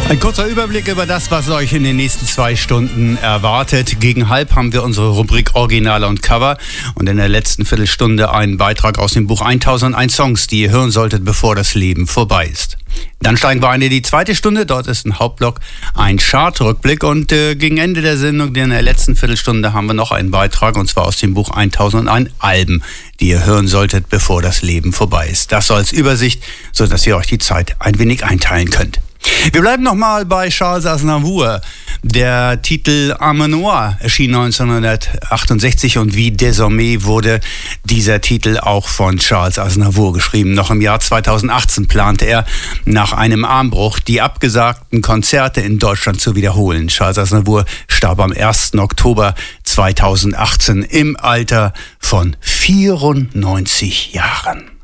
Ein kurzer Überblick über das, was euch in den nächsten 2 Stunden erwartet. Gegen halb haben wir unsere Rubrik Originale und Cover und in der letzten Viertelstunde einen Beitrag aus dem Buch 1001 Songs, die ihr hören solltet, bevor das Leben vorbei ist. Dann steigen wir ein in die zweite Stunde, dort ist ein Hauptblock, ein Chart-Rückblick und gegen Ende der Sendung, in der letzten Viertelstunde, haben wir noch einen Beitrag und zwar aus dem Buch 1001 Alben, die ihr hören solltet, bevor das Leben vorbei ist. Das so als Übersicht, sodass ihr euch die Zeit ein wenig einteilen könnt. Wir bleiben nochmal bei Charles Aznavour. Der Titel Âme Noire erschien 1968 und wie désormais wurde dieser Titel auch von Charles Aznavour geschrieben. Noch im Jahr 2018 plante er, nach einem Armbruch die abgesagten Konzerte in Deutschland zu wiederholen. Charles Aznavour starb am 1. Oktober 2018 im Alter von 94 Jahren.